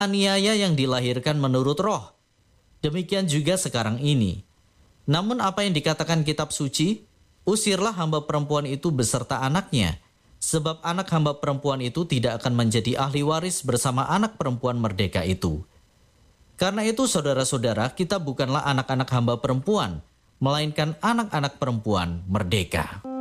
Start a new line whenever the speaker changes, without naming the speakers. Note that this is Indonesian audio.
aniaya yang dilahirkan menurut roh. Demikian juga sekarang ini. Namun apa yang dikatakan kitab suci? Usirlah hamba perempuan itu beserta anaknya, sebab anak hamba perempuan itu tidak akan menjadi ahli waris bersama anak perempuan merdeka itu. Karena itu saudara-saudara, kita bukanlah anak-anak hamba perempuan, melainkan anak-anak perempuan merdeka.